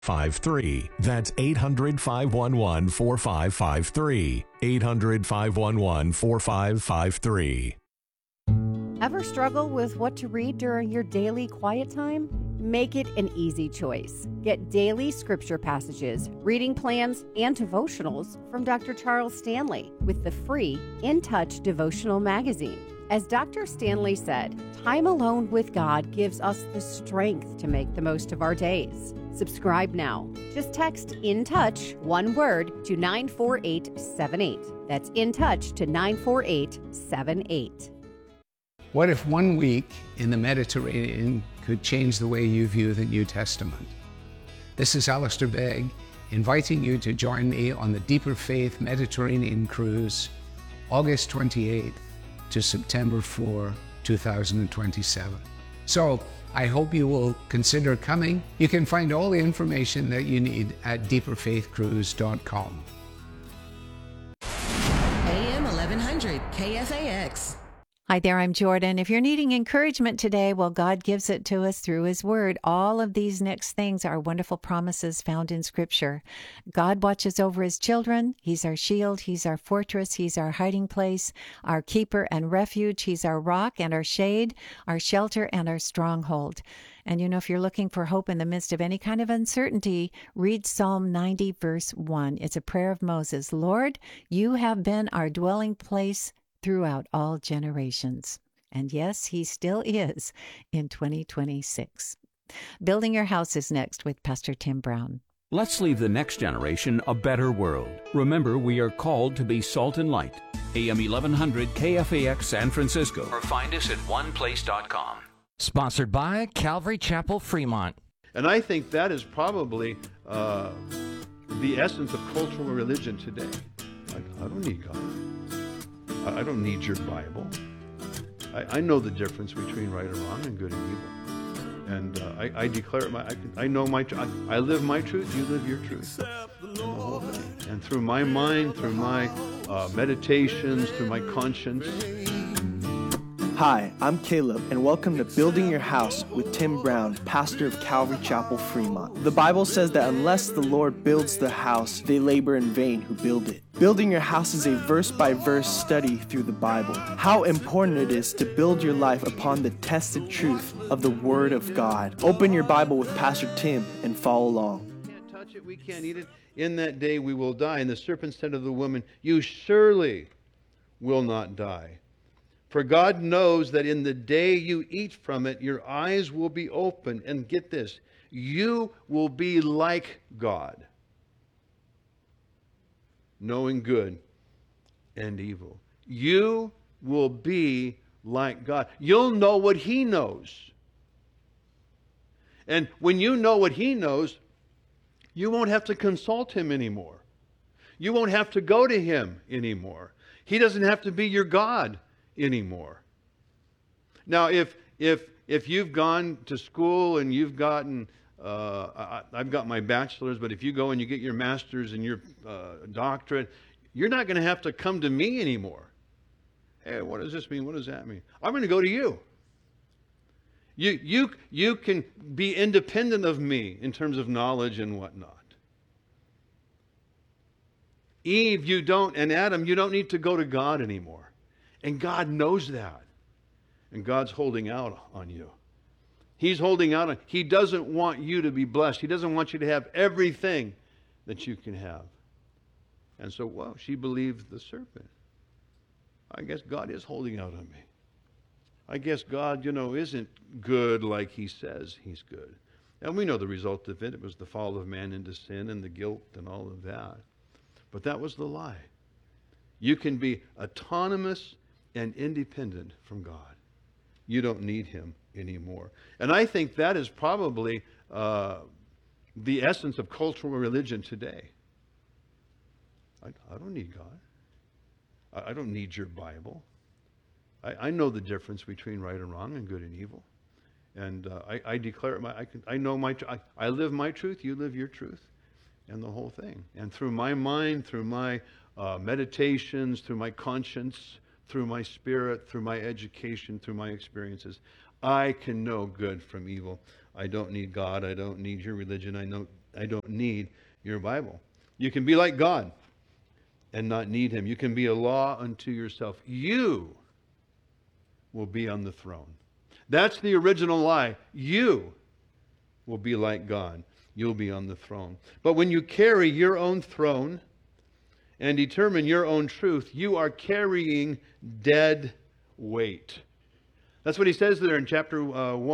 53. That's 800-511-4553. 800-511-4553. Ever struggle with what to read during your daily quiet time? Make it an easy choice. Get daily scripture passages, reading plans, and devotionals from Dr. Charles Stanley with the free In Touch devotional magazine. As Dr. Stanley said, time alone with God gives us the strength to make the most of our days. Subscribe now. Just text In Touch, one word, to 94878. That's In Touch to 94878. What if 1 week in the Mediterranean could change the way you view the New Testament? This is Alistair Begg, inviting you to join me on the Deeper Faith Mediterranean Cruise, August 28th to September 4, 2027. So I hope you will consider coming. You can find all the information that you need at deeperfaithcruise.com. AM 1100 KFAX. Hi there, I'm Jordan. If you're needing encouragement today, well, God gives it to us through His Word. All of these next things are wonderful promises found in Scripture. God watches over His children. He's our shield. He's our fortress. He's our hiding place, our keeper and refuge. He's our rock and our shade, our shelter and our stronghold. And you know, if you're looking for hope in the midst of any kind of uncertainty, read Psalm 90, verse 1. It's a prayer of Moses. Lord, you have been our dwelling place throughout all generations. And yes, He still is in 2026. Building Your House is next with Pastor Tim Brown. Let's leave the next generation a better world. Remember, we are called to be salt and light. AM 1100 KFAX San Francisco. Or find us at oneplace.com. Sponsored by Calvary Chapel, Fremont. And I think that is probably the essence of cultural religion today. I don't need God. I don't need your Bible. I know the difference between right and wrong and good and evil. And I declare it. I know my. I live my truth. You live your truth. And the whole thing. And through my mind, through my meditations, through my conscience. Hi, I'm Caleb, and welcome to Building Your House with Tim Brown, pastor of Calvary Chapel, Fremont. The Bible says that unless the Lord builds the house, they labor in vain who build it. Building Your House is a verse-by-verse study through the Bible. How important it is to build your life upon the tested truth of the Word of God. Open your Bible with Pastor Tim and follow along. We can't touch it, we can't eat it. In that day we will die. And the serpent said to the woman, you surely will not die. For God knows that in the day you eat from it, your eyes will be open. And get this, you will be like God, knowing good and evil. You will be like God. You'll know what He knows. And when you know what He knows, you won't have to consult Him anymore. You won't have to go to Him anymore. He doesn't have to be your God anymore. Now, if you've gone to school and you've gotten, I've got my bachelor's, but if you go and you get your master's and your doctorate, you're not going to have to come to me anymore. Hey, what does this mean? What does that mean? I'm going to go to you. You can be independent of me in terms of knowledge and whatnot. Eve, you don't, and Adam, you don't need to go to God anymore. And God knows that. And God's holding out on you. He's holding out on you. He doesn't want you to be blessed. He doesn't want you to have everything that you can have. And so, well, she believed the serpent. I guess God is holding out on me. I guess God, isn't good like He says He's good. And we know the result of it. It was the fall of man into sin and the guilt and all of that. But that was the lie. You can be autonomous and independent from God. You don't need Him anymore. And I think that is probably the essence of cultural religion today. I don't need God. I don't need your Bible. I know the difference between right and wrong and good and evil. And I declare it. I live my truth. You live your truth. And the whole thing. And through my mind, through my meditations, through my conscience, through my spirit, through my education, through my experiences, I can know good from evil. I don't need God. I don't need your religion. I I don't need your Bible. You can be like God and not need him. You can be a law unto yourself. You will be on the throne. That's the original lie. You will be like God. You'll be on the throne. But when you carry your own throne and determine your own truth, you are carrying dead weight. That's what he says there in chapter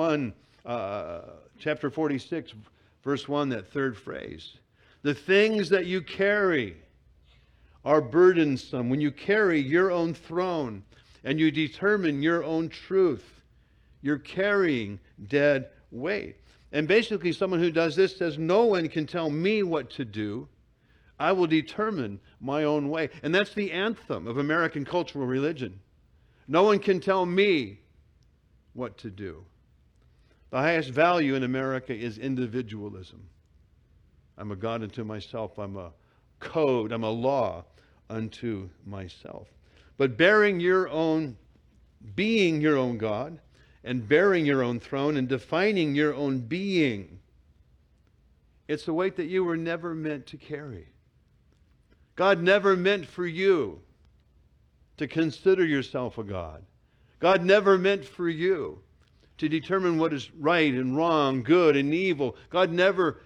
46, verse 1, that third phrase. The things that you carry are burdensome. When you carry your own throne and you determine your own truth, you're carrying dead weight. And basically, someone who does this says, no one can tell me what to do. I will determine my own way. And that's the anthem of American cultural religion. No one can tell me what to do. The highest value in America is individualism. I'm a God unto myself. I'm a code. I'm a law unto myself. But bearing your own, being your own God, and bearing your own throne and defining your own being, it's a weight that you were never meant to carry. God never meant for you to consider yourself a God. God never meant for you to determine what is right and wrong, good and evil. God never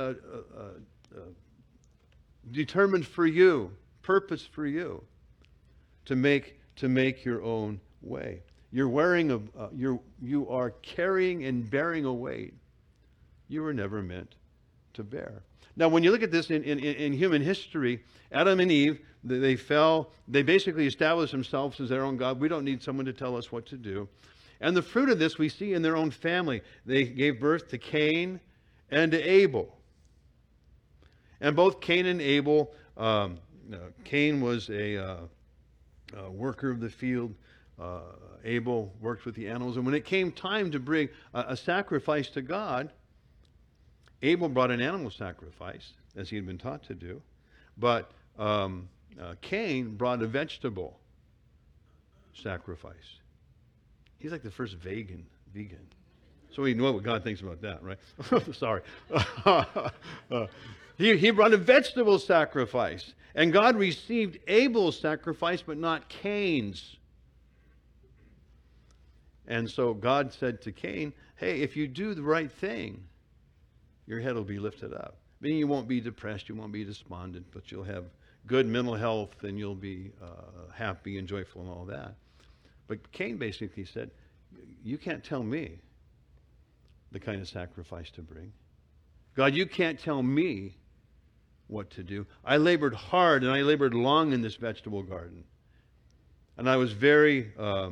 determined for you, purpose for you, to make your own way. You're wearing you are carrying and bearing a weight you were never meant to bear. Now, when you look at this in human history, Adam and Eve, they fell. They basically established themselves as their own God. We don't need someone to tell us what to do. And the fruit of this we see in their own family. They gave birth to Cain and to Abel. And both Cain and Abel, Cain was a worker of the field. Abel worked with the animals. And when it came time to bring a sacrifice to God, Abel brought an animal sacrifice, as he had been taught to do. But Cain brought a vegetable sacrifice. He's like the first vegan. So we know what God thinks about that, right? Sorry. He brought a vegetable sacrifice. And God received Abel's sacrifice, but not Cain's. And so God said to Cain, hey, if you do the right thing, your head will be lifted up. Meaning you won't be depressed, you won't be despondent, but you'll have good mental health and you'll be happy and joyful and all that. But Cain basically said, you can't tell me the kind of sacrifice to bring. God, you can't tell me what to do. I labored hard and I labored long in this vegetable garden. And I was very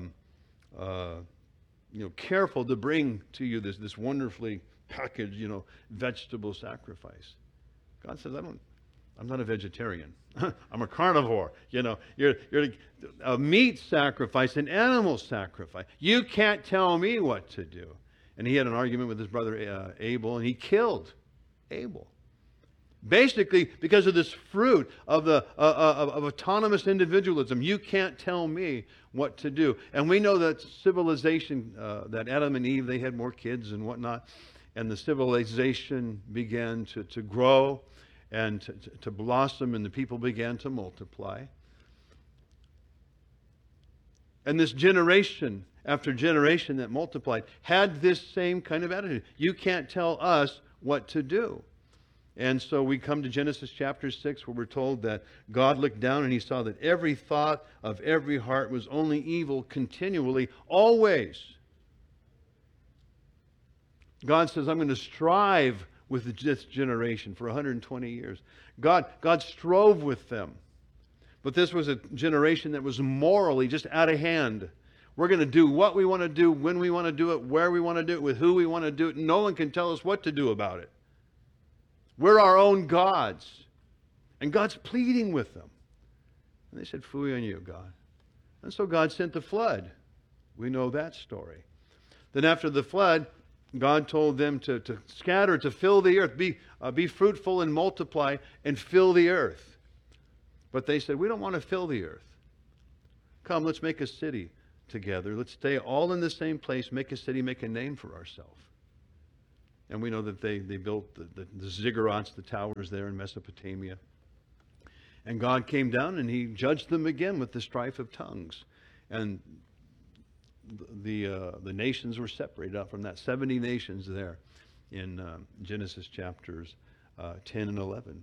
careful to bring to you this wonderfully packaged, vegetable sacrifice. God says, I'm not a vegetarian. I'm a carnivore. You're a meat sacrifice, an animal sacrifice. You can't tell me what to do. And he had an argument with his brother Abel, and he killed Abel. Basically, because of this fruit of autonomous individualism, you can't tell me what to do. And we know that civilization, that Adam and Eve, they had more kids and whatnot, and the civilization began to grow and to blossom, and the people began to multiply. And this generation after generation that multiplied had this same kind of attitude. You can't tell us what to do. And so we come to Genesis chapter 6, where we're told that God looked down and he saw that every thought of every heart was only evil continually, always. God says, I'm going to strive with this generation for 120 years. God strove with them. But this was a generation that was morally just out of hand. We're going to do what we want to do, when we want to do it, where we want to do it, with who we want to do it. No one can tell us what to do about it. We're our own gods. And God's pleading with them. And they said, "Phooey on you, God." And so God sent the flood. We know that story. Then after the flood, God told them to scatter, to fill the earth, be fruitful and multiply and fill the earth. But they said, we don't want to fill the earth. Come, let's make a city together. Let's stay all in the same place, make a city, make a name for ourselves. And we know that they built the ziggurats, the towers there in Mesopotamia. And God came down and he judged them again with the strife of tongues. And the nations were separated out from that. 70 nations there in Genesis chapters 10 and 11.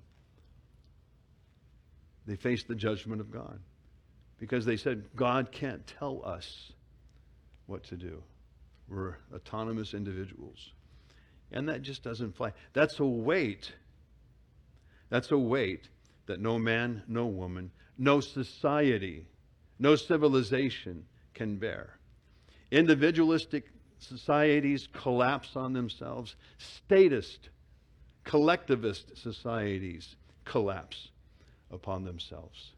They faced the judgment of God because they said, God can't tell us what to do. We're autonomous individuals. And that just doesn't fly. That's a weight. That's a weight that no man, no woman, no society, no civilization can bear. Individualistic societies collapse on themselves. Statist, collectivist societies collapse upon themselves.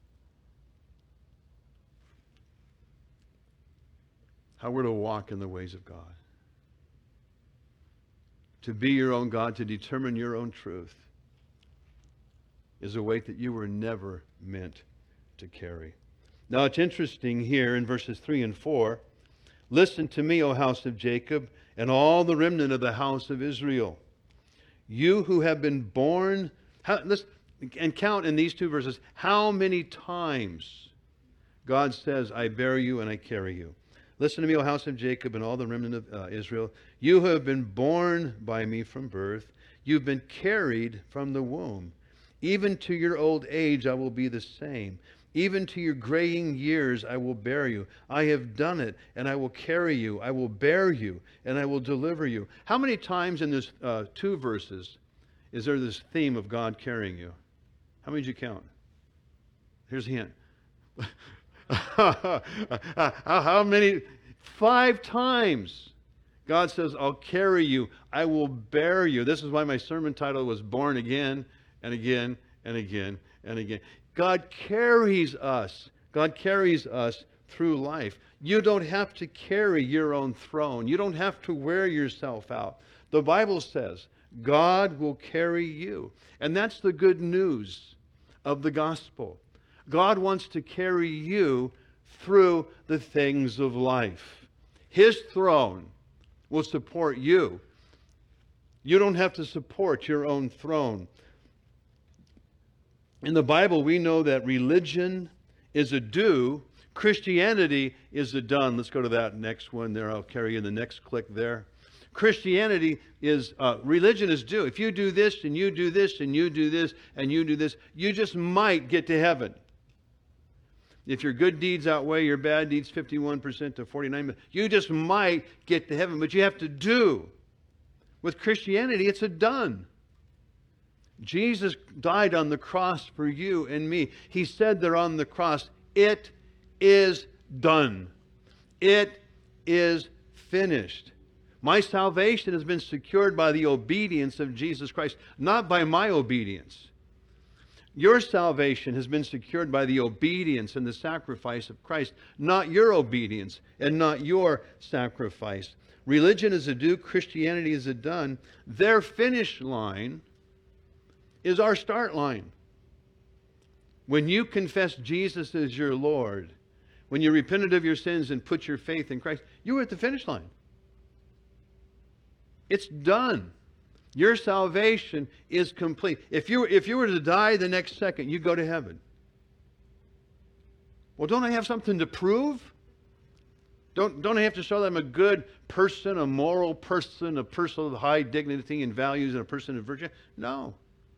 How we're to walk in the ways of God. To be your own God, to determine your own truth, is a weight that you were never meant to carry. Now it's interesting here in verses 3 and 4. Listen to me, O house of Jacob, and all the remnant of the house of Israel. You who have been born, and count in these two verses, how many times God says, I bear you and I carry you. Listen to me, O house of Jacob, and all the remnant of Israel. You who have been born by me from birth, you've been carried from the womb. Even to your old age I will be the same. Even to your graying years I will bear you. I have done it, and I will carry you. I will bear you, and I will deliver you. How many times in this 2 verses is there this theme of God carrying you? How many did you count? Here's a hint. How many? 5 times. God says, I'll carry you. I will bear you. This is why my sermon title was Born Again and Again and Again and Again. God carries us. God carries us through life. You don't have to carry your own throne. You don't have to wear yourself out. The Bible says God will carry you. And that's the good news of the gospel. God wants to carry you through the things of life. His throne will support you. You don't have to support your own throne. In the Bible, we know that religion is a do, Christianity is a done. Let's go to that next one there. I'll carry you the next click there. Christianity is, religion is do. If you do this and you do this and you do this and you do this, you just might get to heaven. If your good deeds outweigh your bad deeds 51% to 49%, you just might get to heaven, but you have to do. With Christianity, it's a done. Jesus died on the cross for you and me. He said there on the cross, it is done. It is finished. My salvation has been secured by the obedience of Jesus Christ, not by my obedience. Your salvation has been secured by the obedience and the sacrifice of Christ, not your obedience and not your sacrifice. Religion is a do, Christianity is a done. Their finish line is our start line. When you confess Jesus as your Lord, when you repented of your sins and put your faith in Christ, you were at the finish line. It's done. Your salvation is complete. If you were to die the next second, you go to heaven. Well, don't I have something to prove? Don't I have to show that I'm a good person, a moral person, a person of high dignity and values, and a person of virtue? No.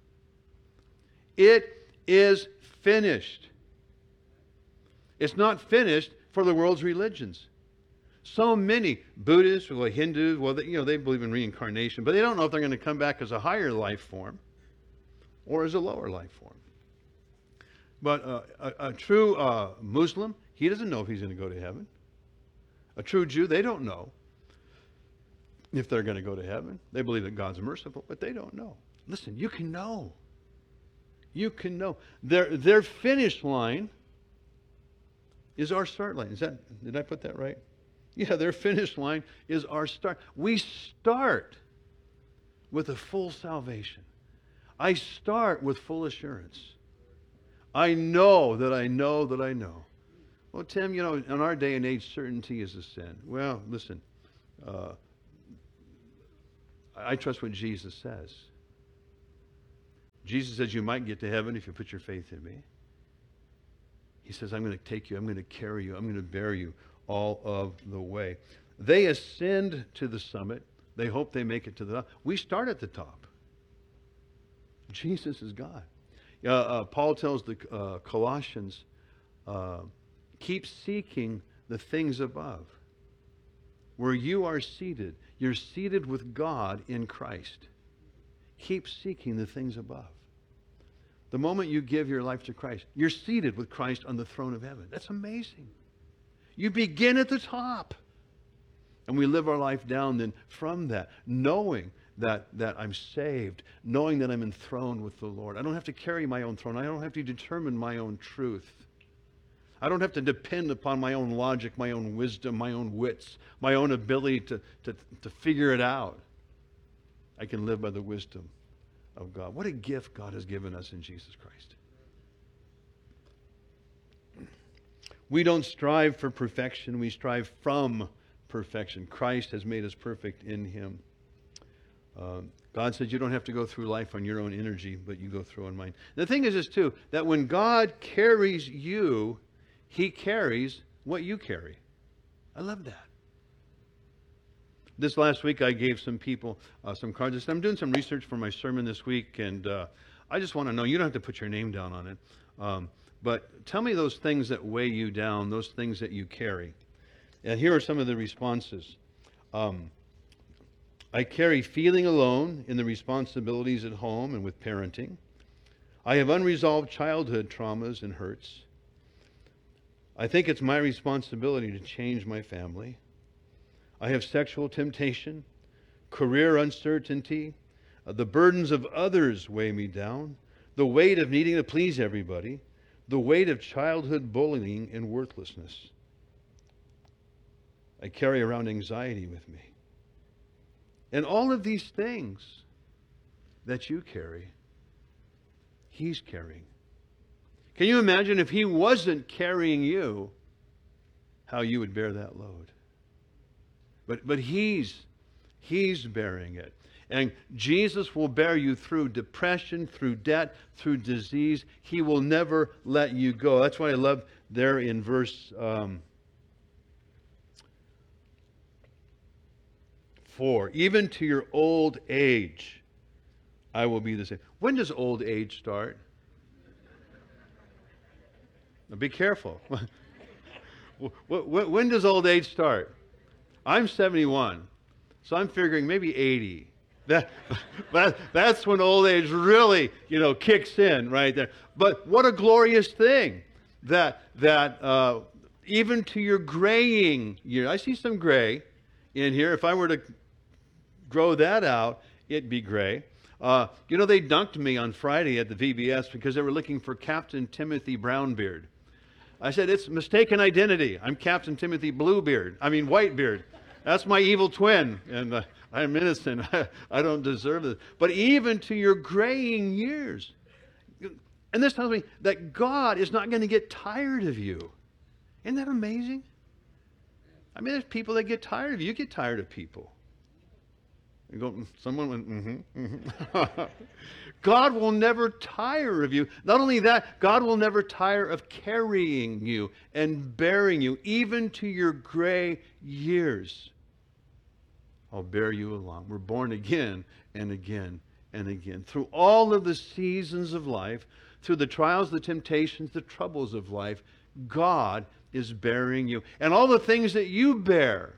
It is finished. It's not finished for the world's religions. So many Buddhists, or Hindus, they believe in reincarnation, but they don't know if they're going to come back as a higher life form or as a lower life form. But a true Muslim, he doesn't know if he's going to go to heaven. A true Jew, they don't know if they're going to go to heaven. They believe that God's merciful, but they don't know. Listen, you can know. You can know. Their finish line is our start line. Did I put that right? Yeah, their finish line is our start. We start with a full salvation. I start with full assurance. I know that I know that I know. Well, Tim, in our day and age, certainty is a sin. Well, listen, I trust what Jesus says. Jesus says you might get to heaven if you put your faith in me. He says, I'm going to take you, I'm going to carry you, I'm going to bear you all of the way. They ascend to the summit. They hope they make it to the top. We start at the top. Jesus is God. Paul tells the Colossians, keep seeking the things above, where you are seated. You're seated with God in Christ. Keep seeking the things above. The moment you give your life to Christ, you're seated with Christ on the throne of heaven. That's amazing. You begin at the top. And we live our life down then from that, knowing that I'm saved, knowing that I'm enthroned with the Lord. I don't have to carry my own throne. I don't have to determine my own truth. I don't have to depend upon my own logic, my own wisdom, my own wits, my own ability to figure it out. I can live by the wisdom of God. What a gift God has given us in Jesus Christ. We don't strive for perfection. We strive from perfection. Christ has made us perfect in Him. God said you don't have to go through life on your own energy, but you go through on mine. The thing is this too, that when God carries you, He carries what you carry. I love that. This last week I gave some people some cards. I'm doing some research for my sermon this week, and I just want to know, you don't have to put your name down on it, but tell me those things that weigh you down, those things that you carry. And here are some of the responses. I carry feeling alone in the responsibilities at home and with parenting. I have unresolved childhood traumas and hurts. I think it's my responsibility to change my family. I have sexual temptation, career uncertainty. The burdens of others weigh me down. The weight of needing to please everybody. The weight of childhood bullying and worthlessness. I carry around anxiety with me. And all of these things that you carry, He's carrying. Can you imagine if He wasn't carrying you, how you would bear that load? But He's bearing it. And Jesus will bear you through depression, through debt, through disease. He will never let you go. That's why I love there in verse 4. Even to your old age, I will be the same. When does old age start? Now be careful. When does old age start? I'm 71, so I'm figuring maybe 80. That's when old age really, kicks in right there. But what a glorious thing that even to your graying year. I see some gray in here. If I were to grow that out, it'd be gray. They dunked me on Friday at the VBS because they were looking for Captain Timothy Brownbeard. I said, it's mistaken identity. I'm Captain Timothy Whitebeard. That's my evil twin, and I'm innocent. I don't deserve this. But even to your graying years. And this tells me that God is not going to get tired of you. Isn't that amazing? I mean, there's people that get tired of you. You get tired of people. You go, someone went, God will never tire of you. Not only that, God will never tire of carrying you and bearing you, even to your gray years. I'll bear you along. We're born again and again and again. Through all of the seasons of life, through the trials, the temptations, the troubles of life, God is bearing you. And all the things that you bear,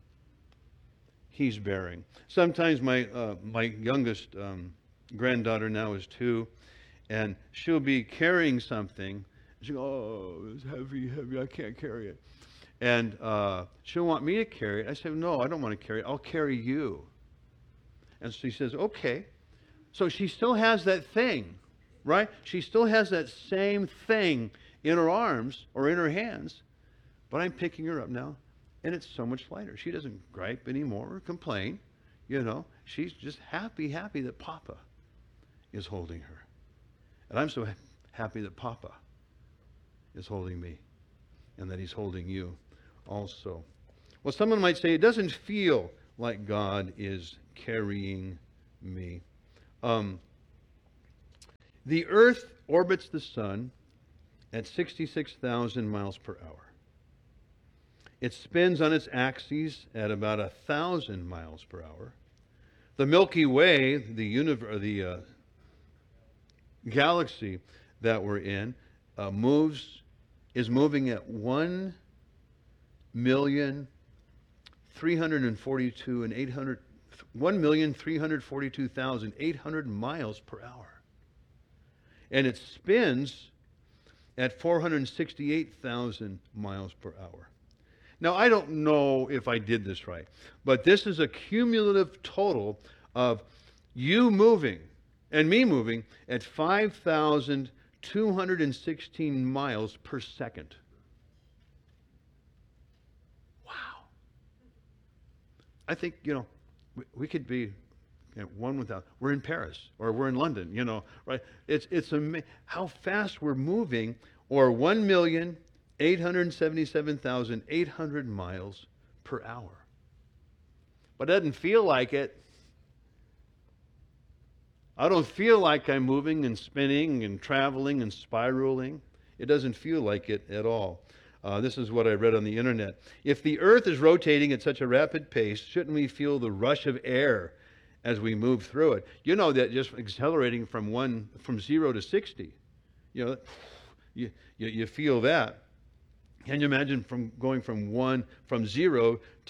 He's bearing. Sometimes my youngest granddaughter now is 2, and she'll be carrying something. She'll go, oh, it's heavy, I can't carry it. And she'll want me to carry it. I say, no, I don't want to carry it. I'll carry you. And she says, okay. So she still has that thing, right? She still has that same thing in her arms or in her hands, but I'm picking her up now. And it's so much lighter. She doesn't gripe anymore or complain. She's just happy that Papa is holding her. And I'm so happy that Papa is holding me and that He's holding you also. Well, someone might say it doesn't feel like God is carrying me. The Earth orbits the sun at 66,000 miles per hour. It spins on its axis at about 1,000 miles per hour. The Milky Way, the galaxy that we're in, is moving at 1,342,800 miles per hour. And it spins at 468,000 miles per hour. Now, I don't know if I did this right, but this is a cumulative total of you moving and me moving at 5,216 miles per second. Wow. I think, we could be one without. We're in Paris or we're in London, right? It's amazing how fast we're moving, or 1,877,800 miles per hour. But it doesn't feel like it. I don't feel like I'm moving and spinning and traveling and spiraling. It doesn't feel like it at all. This is what I read on the internet. If the Earth is rotating at such a rapid pace, shouldn't we feel the rush of air as we move through it? You know that just accelerating from 0 to 60, you feel that. Can you imagine going from 0 to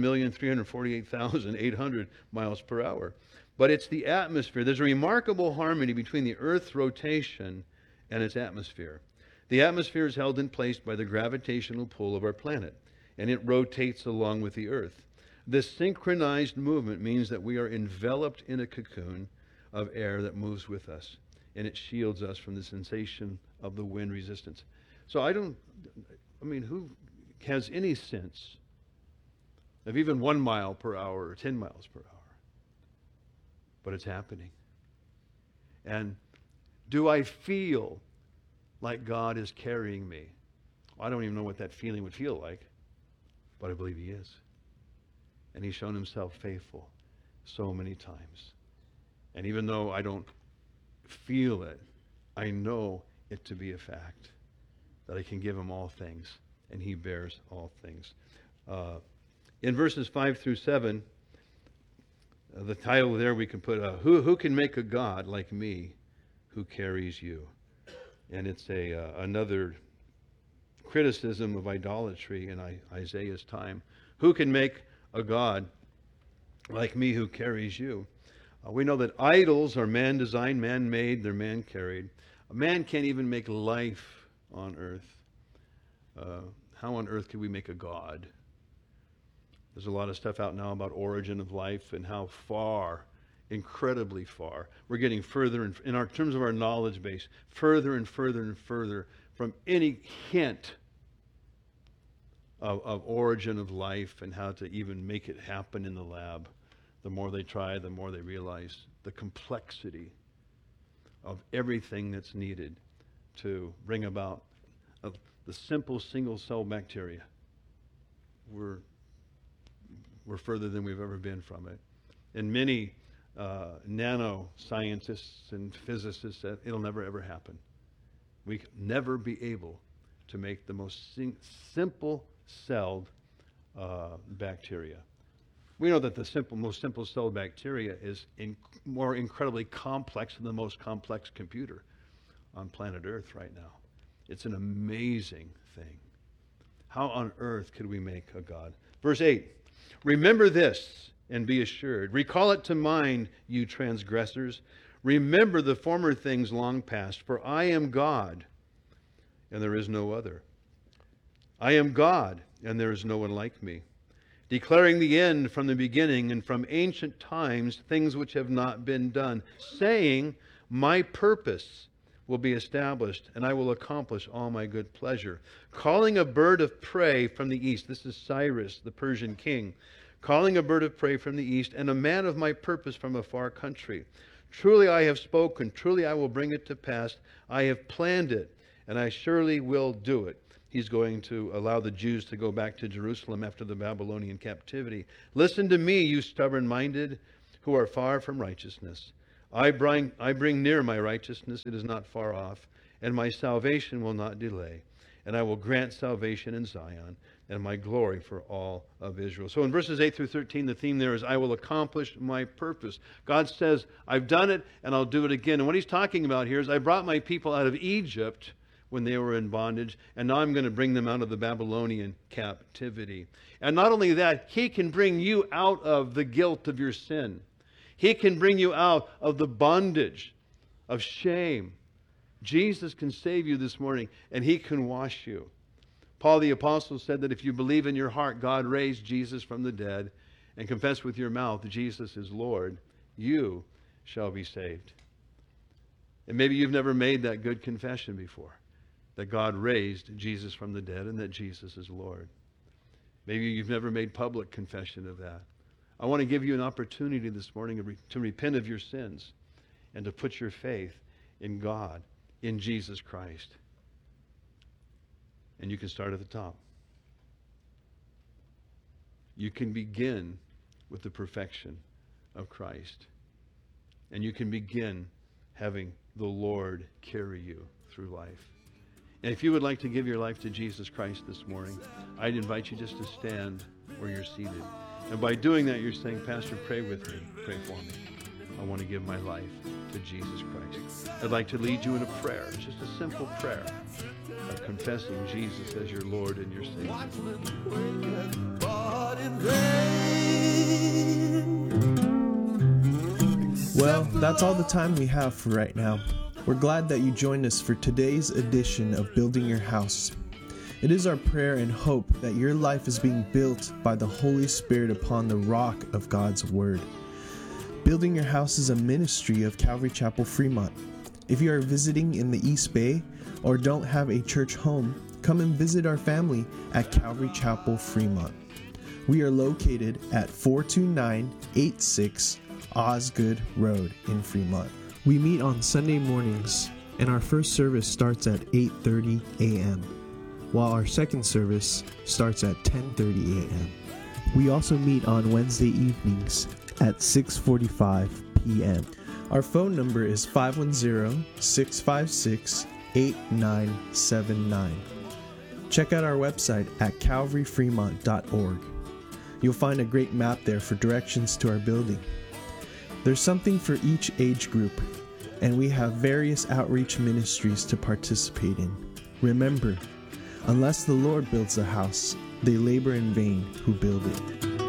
1,348,800 miles per hour? But it's the atmosphere. There's a remarkable harmony between the Earth's rotation and its atmosphere. The atmosphere is held in place by the gravitational pull of our planet, and it rotates along with the Earth. This synchronized movement means that we are enveloped in a cocoon of air that moves with us, and it shields us from the sensation of the wind resistance. So who has any sense of even 1 mile per hour or 10 miles per hour? But it's happening. And do I feel like God is carrying me? I don't even know what that feeling would feel like, but I believe He is. And He's shown Himself faithful so many times. And even though I don't feel it, I know it to be a fact that I can give Him all things, and He bears all things. In verses 5 through 7, the title there we can put, who can make a God like me who carries you? And it's another criticism of idolatry in Isaiah's time. Who can make a God like me who carries you? We know that idols are man-designed, man-made, they're man-carried. A man can't even make life on earth. How on earth could we make a God? There's a lot of stuff out now about origin of life and how far, incredibly far, we're getting further in our terms of our knowledge base, further and further and further from any hint of origin of life and how to even make it happen in the lab. The more they try, the more they realize the complexity of everything that's needed to bring about the simple single-cell bacteria. We're further than we've ever been from it. And many nanoscientists and physicists said it'll never ever happen. We can never be able to make the most simple-celled bacteria. We know that the most simple-celled bacteria is more incredibly complex than the most complex computer on planet Earth right now. It's an amazing thing. How on earth could we make a God? Verse 8, remember this and be assured. Recall it to mind, you transgressors. Remember the former things long past, for I am God, and there is no other. I am God, and there is no one like me, declaring the end from the beginning and from ancient times things which have not been done, saying, my purpose will be established, and I will accomplish all my good pleasure. Calling a bird of prey from the east. This is Cyrus, the Persian king. Calling a bird of prey from the east, and a man of my purpose from a far country. Truly I have spoken, truly I will bring it to pass. I have planned it, and I surely will do it. He's going to allow the Jews to go back to Jerusalem after the Babylonian captivity. Listen to me, you stubborn-minded, who are far from righteousness. I bring near my righteousness, it is not far off, and my salvation will not delay. And I will grant salvation in Zion, and my glory for all of Israel. So in verses 8 through 13, the theme there is, I will accomplish my purpose. God says, I've done it, and I'll do it again. And what he's talking about here is, I brought my people out of Egypt when they were in bondage, and now I'm going to bring them out of the Babylonian captivity. And not only that, he can bring you out of the guilt of your sin. He can bring you out of the bondage of shame. Jesus can save you this morning, and he can wash you. Paul the Apostle said that if you believe in your heart God raised Jesus from the dead and confess with your mouth that Jesus is Lord, you shall be saved. And maybe you've never made that good confession before, that God raised Jesus from the dead and that Jesus is Lord. Maybe you've never made public confession of that. I want to give you an opportunity this morning to repent of your sins and to put your faith in God, in Jesus Christ. And you can start at the top. You can begin with the perfection of Christ. And you can begin having the Lord carry you through life. And if you would like to give your life to Jesus Christ this morning, I'd invite you just to stand where you're seated. And by doing that, you're saying, Pastor, pray with me, pray for me. I want to give my life to Jesus Christ. I'd like to lead you in a prayer. It's just a simple prayer of confessing Jesus as your Lord and your Savior. Well, that's all the time we have for right now. We're glad that you joined us for today's edition of Building Your House. It is our prayer and hope that your life is being built by the Holy Spirit upon the rock of God's Word. Building Your House is a ministry of Calvary Chapel Fremont. If you are visiting in the East Bay or don't have a church home, come and visit our family at Calvary Chapel Fremont. We are located at 42986 Osgood Road in Fremont. We meet on Sunday mornings, and our first service starts at 8:30 a.m., while our second service starts at 10:30 a.m. We also meet on Wednesday evenings at 6:45 p.m. Our phone number is 510-656-8979. Check out our website at calvaryfremont.org. You'll find a great map there for directions to our building. There's something for each age group, and we have various outreach ministries to participate in. Remember, unless the Lord builds the house, they labor in vain who build it.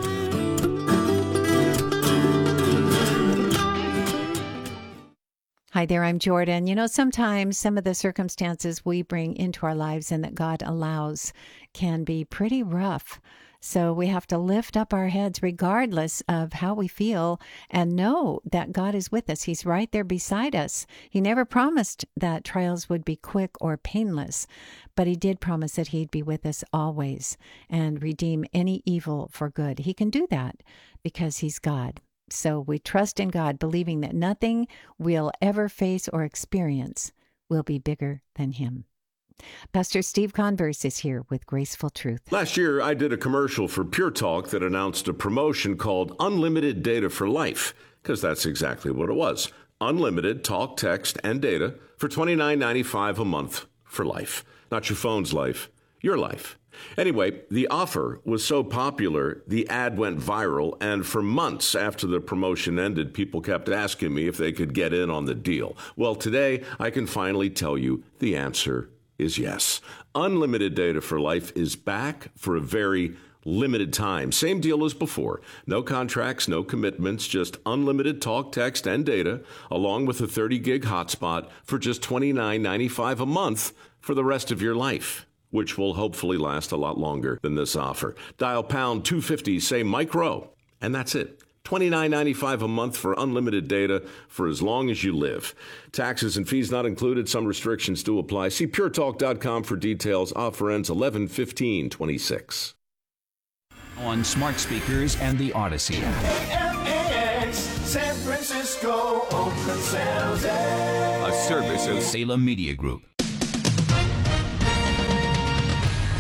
Hi there, I'm Jordan. You know, sometimes some of the circumstances we bring into our lives and that God allows can be pretty rough. So we have to lift up our heads regardless of how we feel and know that God is with us. He's right there beside us. He never promised that trials would be quick or painless, but he did promise that he'd be with us always and redeem any evil for good. He can do that because he's God. So we trust in God, believing that nothing we'll ever face or experience will be bigger than him. Pastor Steve Converse is here with Graceful Truth. Last year, I did a commercial for Pure Talk that announced a promotion called Unlimited Data for Life, because that's exactly what it was. Unlimited talk, text, and data for $29.95 a month for life. Not your phone's life, your life. Anyway, the offer was so popular, the ad went viral, and for months after the promotion ended, people kept asking me if they could get in on the deal. Well, today, I can finally tell you the answer is yes. Unlimited Data for Life is back for a very limited time. Same deal as before. No contracts, no commitments, just unlimited talk, text, and data, along with a 30-gig hotspot for just $29.95 a month for the rest of your life, which will hopefully last a lot longer than this offer. Dial pound 250, say micro, and that's it. $29.95 a month for unlimited data for as long as you live. Taxes and fees not included. Some restrictions do apply. See puretalk.com for details. Offer ends 11/15/26. On smart speakers and the Odyssey. KFAX, San Francisco, Oakland, San Jose. A service of Salem Media Group.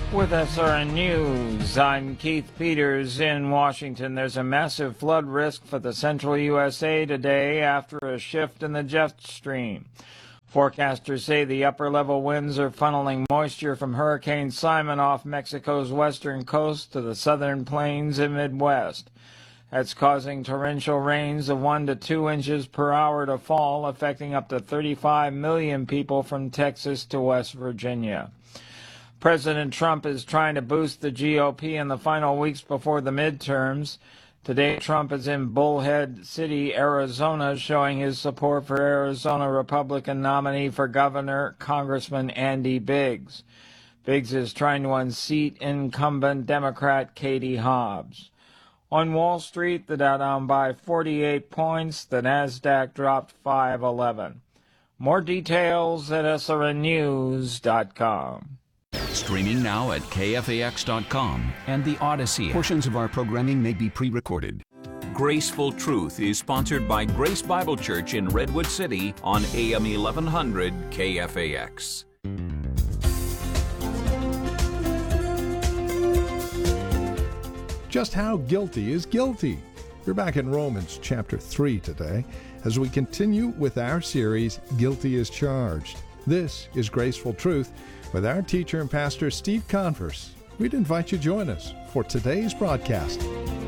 With SRN News, I'm Keith Peters in Washington. There's a massive flood risk for the central USA today after a shift in the jet stream. Forecasters say the upper-level winds are funneling moisture from Hurricane Simon off Mexico's western coast to the southern plains and Midwest. That's causing torrential rains of 1 to 2 inches per hour to fall, affecting up to 35 million people from Texas to West Virginia. President Trump is trying to boost the GOP in the final weeks before the midterms. Today, Trump is in Bullhead City, Arizona, showing his support for Arizona Republican nominee for governor, Congressman Andy Biggs. Biggs is trying to unseat incumbent Democrat Katie Hobbs. On Wall Street, the Dow down by 48 points. The Nasdaq dropped 511. More details at srnnews.com. Streaming now at KFAX.com and the Odyssey. Portions of our programming may be pre-recorded. Graceful Truth is sponsored by Grace Bible Church in Redwood City on AM 1100 KFAX. Just how guilty is guilty? You're back in Romans chapter 3 today as we continue with our series, Guilty as Charged. This is Graceful Truth with our teacher and pastor, Steve Converse. We'd invite you to join us for today's broadcast.